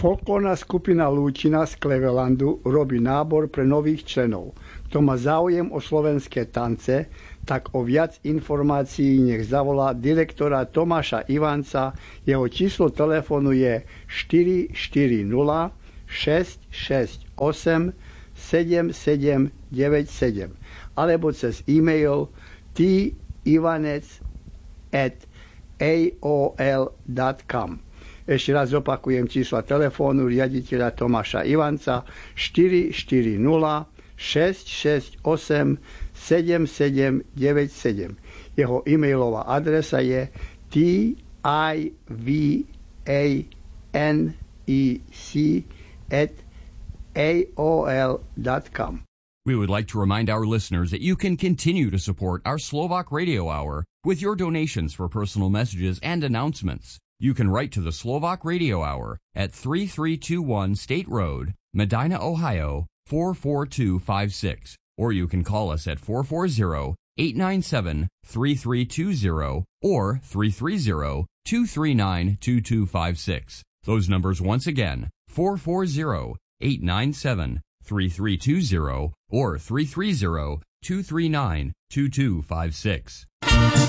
Folklórna skupina Lúčina z Clevelandu robí nábor pre nových členov. Kto má záujem o slovenské tance, tak o viac informácií nech zavolá direktora Tomáša Ivanca. Jeho číslo telefónu je 440 668 7797 alebo cez e-mail tivanec@aol.com. Ešte raz opakujem čísla telefónu riaditeľa Tomáša Ivanca 440 668 7797. Jeho e-mailová adresa je tivanec@aol.com. We would like to remind our listeners that you can continue to support our Slovak Radio Hour with your donations for personal messages and announcements. You can write to the Slovak Radio Hour at 3321 State Road, Medina, Ohio, 44256. Or you can call us at 440-897-3320 or 330-239-2256. Those numbers once again, 440-897-3320 or 330-239-2256.